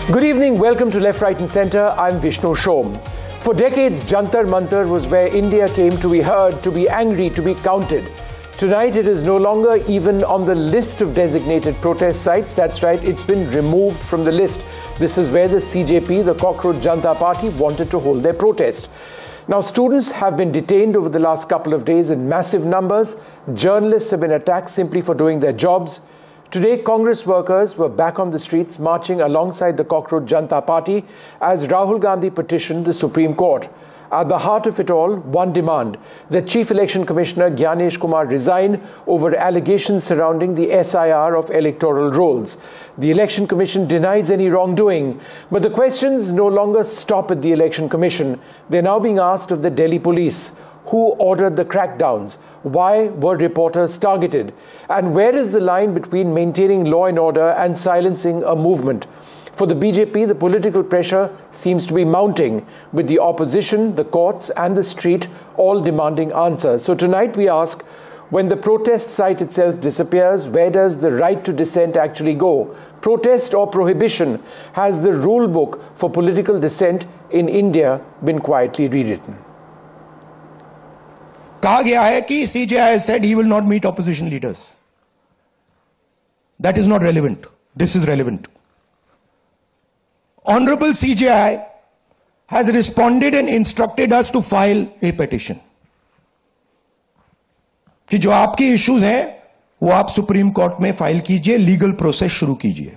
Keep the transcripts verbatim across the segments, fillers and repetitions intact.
Good evening, welcome to Left, Right and Centre. I'm Vishnu Shom. For decades, Jantar Mantar was where India came to be heard, to be angry, to be counted. Tonight, it is no longer even on the list of designated protest sites. That's right, it's been removed from the list. This is where the C J P, the Cockroach Janata Party, wanted to hold their protest. Now, students have been detained over the last couple of days in massive numbers. Journalists have been attacked simply for doing their jobs. Today, Congress workers were back on the streets marching alongside the Cockroach Janata Party as Rahul Gandhi petitioned the Supreme Court. At the heart of it all, one demand: that Chief Election Commissioner Gyanesh Kumar resign over allegations surrounding the S I R of electoral rolls. The Election Commission denies any wrongdoing, but the questions no longer stop at the Election Commission. They're now being asked of the Delhi police. Who ordered the crackdowns? Why were reporters targeted? And where is the line between maintaining law and order and silencing a movement? For the B J P, the political pressure seems to be mounting, with the opposition, the courts and the street all demanding answers. So tonight we ask, when the protest site itself disappears, where does the right to dissent actually go? Protest or prohibition? Has the rule book for political dissent in India been quietly rewritten? कहा गया है कि C J I has said he will not meet opposition leaders. That is not relevant. This is relevant. Honorable C J I has responded and instructed us to file a petition कि जो आपके issues हैं वो आप supreme court में file कीजिए, legal process शुरू कीजिए.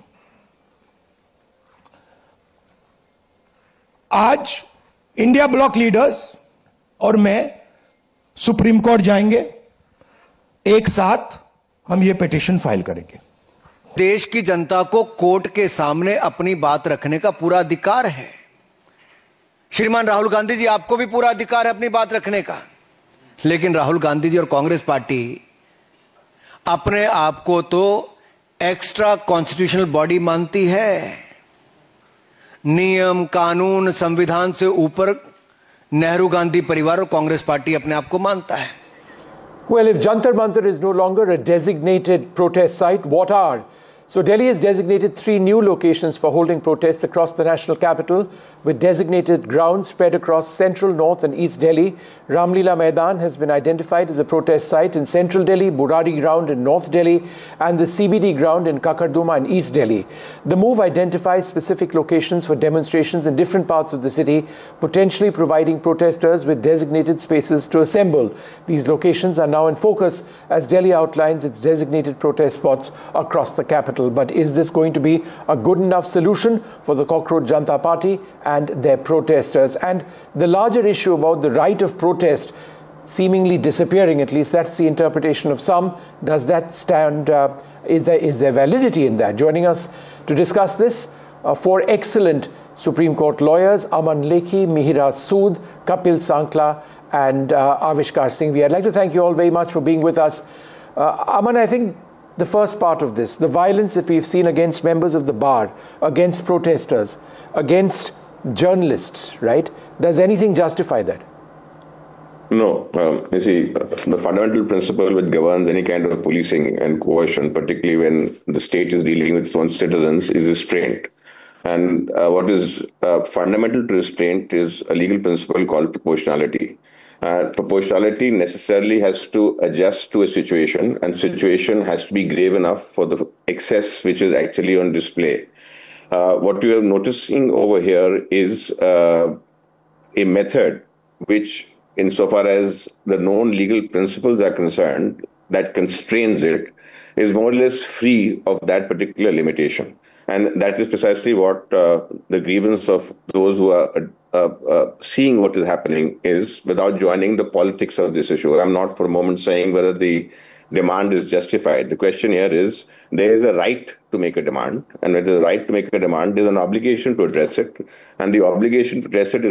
आज इंडिया ब्लॉक लीडर्स और मैं सुप्रीम कोर्ट जाएंगे. एक साथ हम ये पिटीशन फाइल करेंगे. देश की जनता को कोर्ट के सामने अपनी बात रखने का पूरा अधिकार है. श्रीमान राहुल गांधी जी, आपको भी पूरा अधिकार है अपनी बात रखने का. लेकिन राहुल गांधी जी और कांग्रेस पार्टी अपने आप को तो एक्स्ट्रा कॉन्स्टिट्यूशनल बॉडी मानती है. नियम, कानून, संविधान से ऊपर नेहरू गांधी परिवार और कांग्रेस पार्टी अपने आप को मानता है. Well, if Jantar Mantar is no longer a designated protest site, what are? So Delhi has designated three new locations for holding protests across the national capital, with designated grounds spread across central, north and east Delhi. Ramlila Maidan has been identified as a protest site in central Delhi, Burari ground in north Delhi, and the C B D ground in Kakarduma in east Delhi. The move identifies specific locations for demonstrations in different parts of the city, potentially providing protesters with designated spaces to assemble. These locations are now in focus as Delhi outlines its designated protest spots across the capital. But is this going to be a good enough solution for the Cockroach Janata Party and their protesters? And the larger issue about the right of protest seemingly disappearing, at least that's the interpretation of some. Does that stand, uh, is there, is there validity in that? Joining us to discuss this, uh, four excellent Supreme Court lawyers: Aman Lekhi, Mihira Sood, Kapil Sankla and uh, Avishkar Singhvi. I'd like to thank you all very much for being with us. Uh, Aman, I think the first part of this, the violence that we've seen against members of the bar, against protesters, against journalists, right? Does anything justify that? No. Um, you see, the fundamental principle which governs any kind of policing and coercion, particularly when the state is dealing with its own citizens, is restraint. And uh, what is uh, fundamental to restraint is a legal principle called proportionality. Uh, proportionality necessarily has to adjust to a situation, and situation has to be grave enough for the excess which is actually on display. Uh, what we are noticing over here is uh, a method which, insofar as the known legal principles are concerned, that constrains it, is more or less free of that particular limitation. And that is precisely what uh, the grievance of those who are uh, uh, seeing what is happening is, without joining the politics of this issue. I'm not for a moment saying whether the demand is justified. The question here is, there is a right to make a demand, and when there's a right to make a demand, there's an obligation to address it, and the obligation to address it is